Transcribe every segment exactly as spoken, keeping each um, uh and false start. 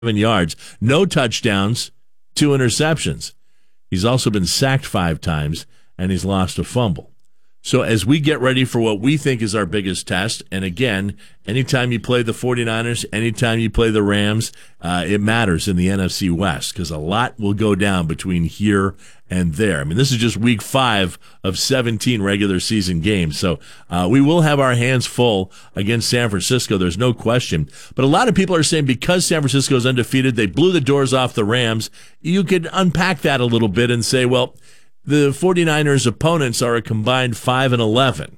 yards, no touchdowns, two interceptions. He's also been sacked five times, and he's lost a fumble. So as we get ready for what we think is our biggest test, and again, anytime you play the 49ers, anytime you play the Rams, uh, it matters in the N F C West because a lot will go down between here and there. I mean, this is just week five of seventeen regular season games. So uh, we will have our hands full against San Francisco. There's no question. But a lot of people are saying because San Francisco is undefeated, they blew the doors off the Rams. You could unpack that a little bit and say, well, the 49ers opponents are a combined five and eleven.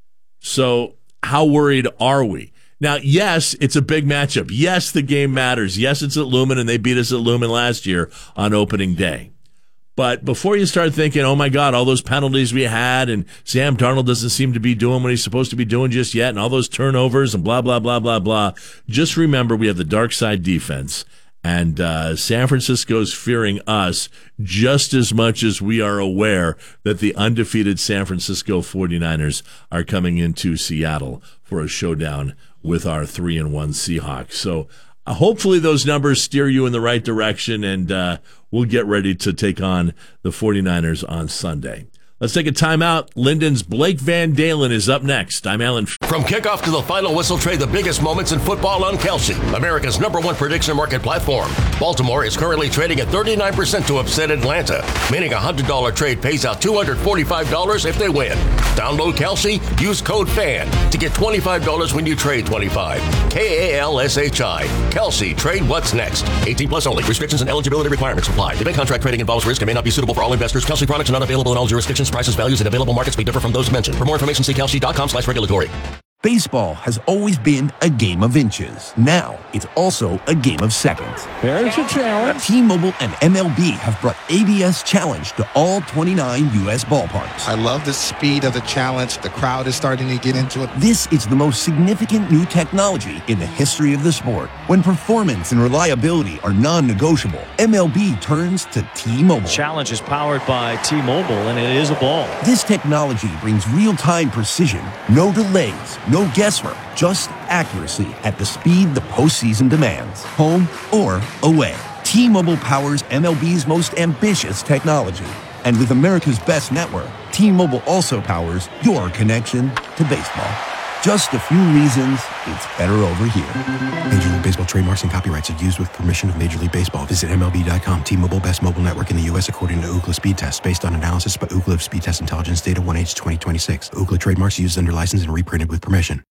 So how worried are we? Now, yes, it's a big matchup. Yes, the game matters. Yes, it's at Lumen, and they beat us at Lumen last year on opening day. But before you start thinking, oh, my God, all those penalties we had, and Sam Darnold doesn't seem to be doing what he's supposed to be doing just yet, and all those turnovers and blah, blah, blah, blah, blah, just remember we have the dark side defense. And uh, San Francisco's fearing us just as much as we are aware that the undefeated San Francisco 49ers are coming into Seattle for a showdown with our three and one Seahawks. So uh, hopefully those numbers steer you in the right direction, and uh, we'll get ready to take on the 49ers on Sunday. Let's take a timeout. Linden's Blake Van Dalen is up next. I'm Alan. From kickoff to the final whistle, trade the biggest moments in football on Kelsey, America's number one prediction market platform. Baltimore is currently trading at thirty-nine percent to upset Atlanta, meaning a one hundred dollars trade pays out two hundred forty-five dollars if they win. Download Kelsey, use code FAN to get twenty-five dollars when you trade twenty-five. K A L S H I. Kelsey, trade what's next. eighteen plus only. Restrictions and eligibility requirements apply. Debate contract trading involves risk and may not be suitable for all investors. Kelsey products are not available in all jurisdictions. Prices, values, and available markets may differ from those mentioned. For more information, see kelsey.com slash regulatory. Baseball has always been a game of inches. Now, it's also a game of seconds. There's a challenge. T-Mobile and M L B have brought A B S Challenge to all twenty-nine U S ballparks. I love the speed of the challenge. The crowd is starting to get into it. This is the most significant new technology in the history of the sport. When performance and reliability are non-negotiable, M L B turns to T-Mobile. Challenge is powered by T-Mobile, and it is a ball. This technology brings real-time precision, no delays, no guesswork, just accuracy at the speed the postseason demands, home or away. T-Mobile powers M L B's most ambitious technology. And with America's best network, T-Mobile also powers your connection to baseball. Just a few reasons it's better over here. Major League Baseball trademarks and copyrights are used with permission of Major League Baseball. Visit M L B dot com. T-Mobile, best mobile network in the U S according to Ookla Speed Test, based on analysis by Ookla of Speed Test Intelligence Data one H twenty twenty-six. Ookla trademarks used under license and reprinted with permission.